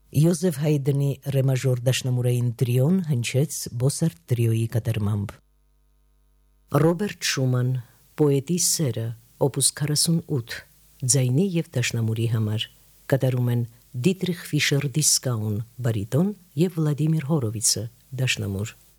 Յոզեֆ Հայդնի ռե մաժոր դաշնամուրային տրիոն հնչեց Բոսարտ տրիոյի կատարմամբ։ Ռոբերտ Շուման Պոետի սերը օպուս 48 ձայնի եւ դաշնամուրի համար կատարում են Դիտրիխ Ֆիշեր Դիսկաուն բարիտոն եւ Վլադիմիր Հորովիցը դաշնամուր։